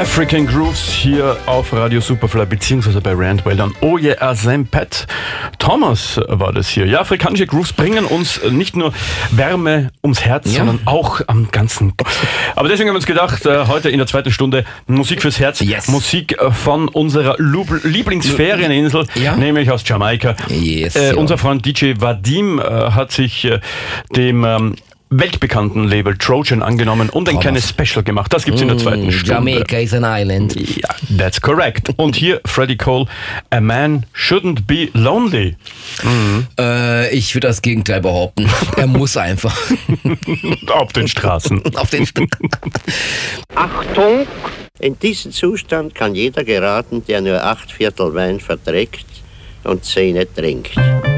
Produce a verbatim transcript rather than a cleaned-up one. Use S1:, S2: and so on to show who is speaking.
S1: African Grooves hier auf Radio Superfly beziehungsweise bei Rand Well Done. Oh yeah, Sam Pat Thomas war das hier. Ja, afrikanische Grooves bringen uns nicht nur Wärme ums Herz, ja, sondern auch am ganzen. Aber deswegen haben wir uns gedacht, heute in der zweiten Stunde Musik fürs Herz, yes. Musik von unserer Lieblingsferieninsel, ja, nämlich aus Jamaika.
S2: Yes,
S1: äh,
S2: ja.
S1: Unser Freund D J Vadim äh, hat sich äh, dem ähm, weltbekannten Label Trojan angenommen und ein kleines Special gemacht. Das gibt's in der zweiten mm, Stunde.
S2: Jamaica is an island.
S1: Ja, that's correct. Und hier Freddie Cole, A Man Shouldn't Be Lonely.
S2: Mhm. Äh, ich würde das Gegenteil behaupten. Er muss einfach.
S1: Auf den Straßen.
S2: Auf den Straßen.
S3: Achtung! In diesen Zustand kann jeder geraten, der nur acht Viertel Wein verträgt und Zähne trinkt.